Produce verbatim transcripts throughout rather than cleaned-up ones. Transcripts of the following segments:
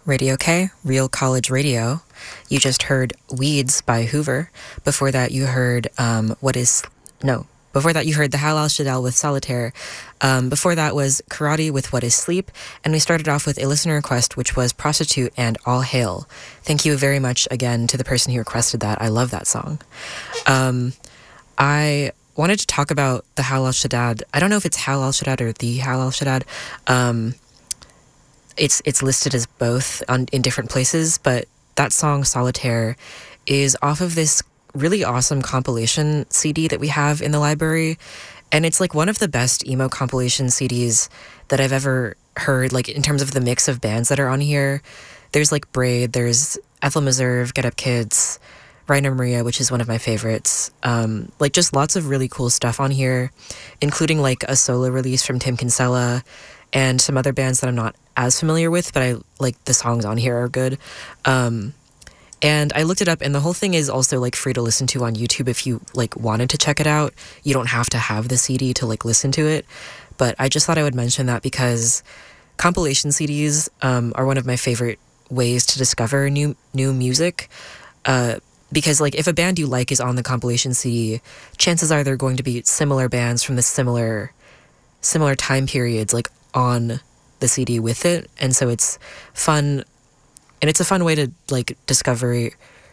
Radio K, Real College Radio. You just heard Weeds by Hoover. Before that, you heard um, what is... No. Before that, you heard the Halal Shadal with Solitaire. Um, before that was Karate with What is Sleep. And we started off with a listener request, which was Prostitute and All Hail. Thank you very much again to the person who requested that. I love that song. Um, I wanted to talk about the Halal Shadad. I don't know if it's Halal Shadad or the Halal Shadad. Um... It's it's listed as both on, in different places, but that song Solitaire is off of this really awesome compilation C D that we have in the library, and it's like one of the best emo compilation C Ds that I've ever heard, like in terms of the mix of bands that are on here. There's like Braid, there's Ethel Meserve, Get Up Kids, Rainer Maria, which is one of my favorites. Um, like just lots of really cool stuff on here, including like a solo release from Tim Kinsella and some other bands that I'm not as familiar with, but I like the songs on here are good. Um, and I looked it up, and the whole thing is also like free to listen to on YouTube if you like wanted to check it out. You don't have to have the C D to like listen to it, but I just thought I would mention that because compilation C Ds um, are one of my favorite ways to discover new new music. Uh, because like if a band you like is on the compilation C D, chances are they're going to be similar bands from the similar similar time periods like on the C D with it, and so it's fun, and it's a fun way to like discover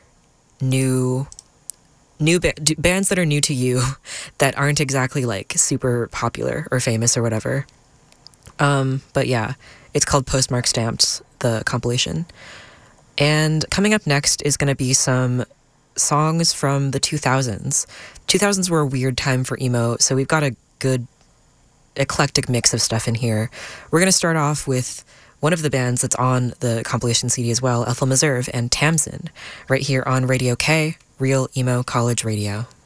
new new ba- bands that are new to you that aren't exactly like super popular or famous or whatever. Um, but yeah, it's called Postmark Stamped, the compilation. And coming up next is going to be some songs from the two thousands. two thousands were a weird time for emo, so we've got a good eclectic mix of stuff in here. We're going to start off with one of the bands that's on the compilation C D as well, Ethel Meserve and Tamsin, right here on Radio K, Real Emo College Radio.